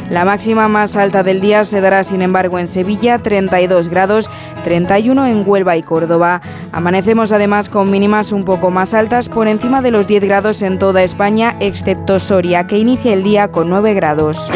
La máxima más alta del día se dará, sin embargo, en Sevilla, 32 grados, 31 en Huelva y Córdoba. Amanecemos además con mínimas un poco más altas, por encima de los 10 grados en toda España, excepto Soria, que inicia el día con 9 grados.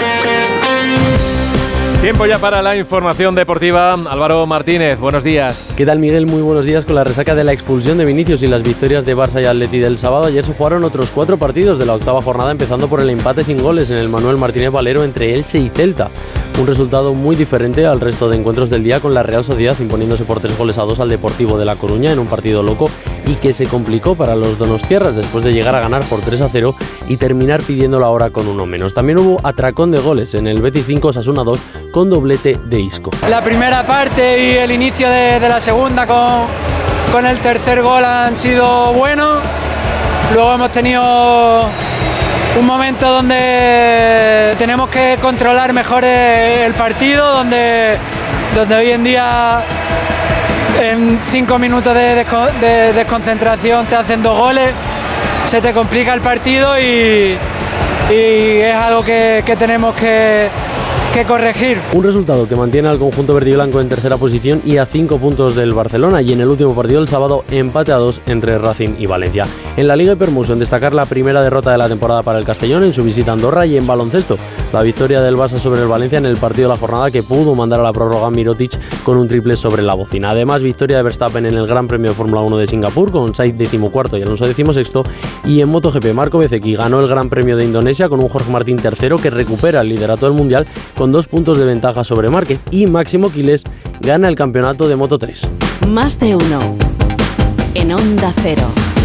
Tiempo ya para la información deportiva. Álvaro Martínez, buenos días. ¿Qué tal, Miguel? Muy buenos días. Con la resaca de la expulsión de Vinicius y las victorias de Barça y Atleti del sábado, ayer se jugaron otros 4 partidos de la octava jornada, empezando por el empate sin goles en el Manuel Martínez Valero entre Elche y Celta. Un resultado muy diferente al resto de encuentros del día, con la Real Sociedad imponiéndose por 3-2 al Deportivo de La Coruña en un partido loco y que se complicó para los donostiarras después de llegar a ganar por 3-0 y terminar pidiendo la hora con uno menos. También hubo atracón de goles en el Betis 5, Osasuna 2 con doblete de Isco. La primera parte y el inicio de la segunda con el tercer gol han sido buenos. Luego hemos tenido un momento donde tenemos que controlar mejor el partido, donde hoy en día en 5 minutos de desconcentración te hacen 2 goles, se te complica el partido y es algo que tenemos que corregir. Un resultado que mantiene al conjunto verdiblanco en tercera posición y a 5 puntos del Barcelona, y en el último partido del sábado empate a 2 entre Racing y Valencia. En la Liga Hipermuso, en destacar la primera derrota de la temporada para el Castellón en su visita a Andorra, y en baloncesto la victoria del Barça sobre el Valencia en el partido de la jornada, que pudo mandar a la prórroga Mirotic con un triple sobre la bocina. Además, victoria de Verstappen en el Gran Premio de Fórmula 1 de Singapur con Sainz 14º y Alonso 16º, y en MotoGP Marco Bezzecchi ganó el Gran Premio de Indonesia con un Jorge Martín tercero que recupera el liderato del Mundial con 2 puntos de ventaja sobre Márquez, y Máximo Quiles gana el campeonato de Moto3. Más de uno en Onda Cero.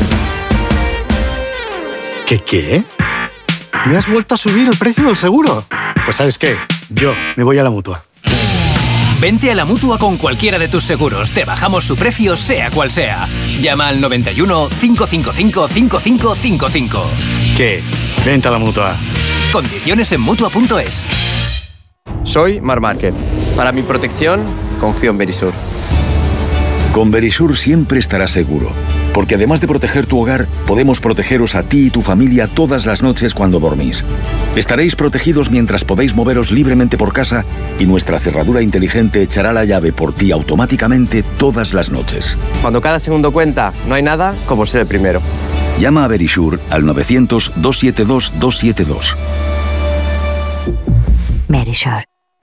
¿Qué? ¿Me has vuelto a subir el precio del seguro? Pues ¿sabes qué? Yo me voy a la Mutua. Vente a la Mutua con cualquiera de tus seguros. Te bajamos su precio, sea cual sea. Llama al 91 555 5555. ¿Qué? Vente a la Mutua. Condiciones en Mutua.es. Soy Marc Márquez. Para mi protección, confío en Verisur. Con Verisur siempre estarás seguro, porque además de proteger tu hogar, podemos protegeros a ti y tu familia todas las noches cuando dormís. Estaréis protegidos mientras podéis moveros libremente por casa, y nuestra cerradura inteligente echará la llave por ti automáticamente todas las noches. Cuando cada segundo cuenta, no hay nada como ser el primero. Llama a Verisur al 900-272-272. Verisur.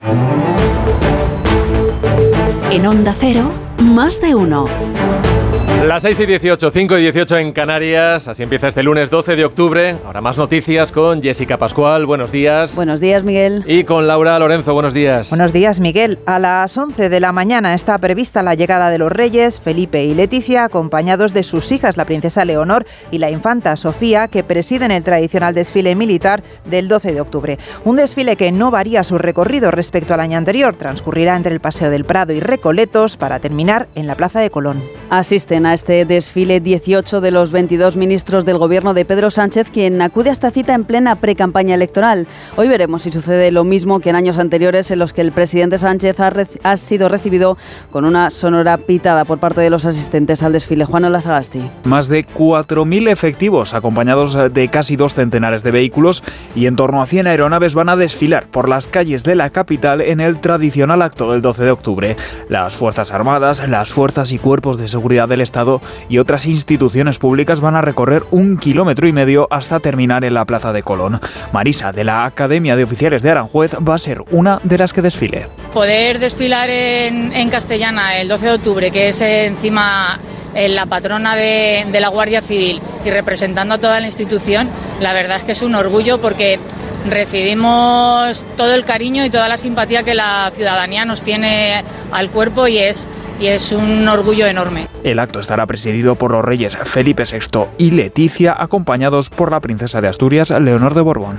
En Onda Cero, más de uno. Las 6:18, 5:18 en Canarias. Así empieza este lunes 12 de octubre. Ahora más noticias con Jessica Pascual. Buenos días. Buenos días, Miguel. Y con Laura Lorenzo. Buenos días. Buenos días, Miguel. A las 11 de la mañana está prevista la llegada de los reyes, Felipe y Leticia, acompañados de sus hijas, la princesa Leonor y la infanta Sofía, que presiden el tradicional desfile militar del 12 de octubre. Un desfile que no varía su recorrido respecto al año anterior. Transcurrirá entre el Paseo del Prado y Recoletos para terminar en la Plaza de Colón. Asisten a este desfile 18 de los 22 ministros del gobierno de Pedro Sánchez, quien acude a esta cita en plena precampaña electoral. Hoy veremos si sucede lo mismo que en años anteriores, en los que el presidente Sánchez ha sido recibido con una sonora pitada por parte de los asistentes al desfile. Juan Olasagasti. Más de 4.000 efectivos, acompañados de casi 2 centenares de vehículos, y en torno a 100 aeronaves van a desfilar por las calles de la capital en el tradicional acto del 12 de octubre. Las Fuerzas Armadas, las fuerzas y cuerpos de seguridad del Estado y otras instituciones públicas van a recorrer 1,5 kilómetros hasta terminar en la Plaza de Colón. Marisa, de la Academia de Oficiales de Aranjuez, va a ser una de las que desfile. Poder desfilar en Castellana el 12 de octubre, que es encima la patrona de la Guardia Civil, y representando a toda la institución, la verdad es que es un orgullo, porque recibimos todo el cariño y toda la simpatía que la ciudadanía nos tiene al cuerpo, y es un orgullo enorme. El acto estará presidido por los reyes Felipe VI y Leticia, acompañados por la princesa de Asturias, Leonor de Borbón.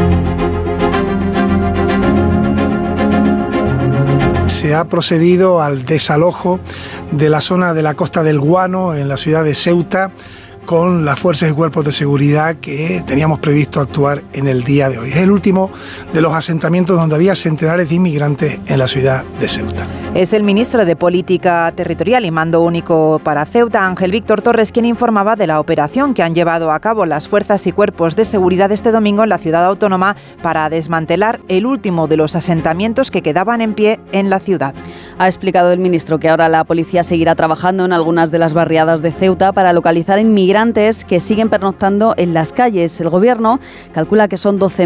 Se ha procedido al desalojo de la zona de la Costa del Guano, en la ciudad de Ceuta, con las fuerzas y cuerpos de seguridad que teníamos previsto actuar en el día de hoy. Es el último de los asentamientos donde había centenares de inmigrantes en la ciudad de Ceuta. Es el ministro de Política Territorial y Mando Único para Ceuta, Ángel Víctor Torres, quien informaba de la operación que han llevado a cabo las fuerzas y cuerpos de seguridad este domingo en la ciudad autónoma para desmantelar el último de los asentamientos que quedaban en pie en la ciudad. Ha explicado el ministro que ahora la policía seguirá trabajando en algunas de las barriadas de Ceuta para localizar inmigrantes que siguen pernoctando en las calles. El gobierno calcula que son 12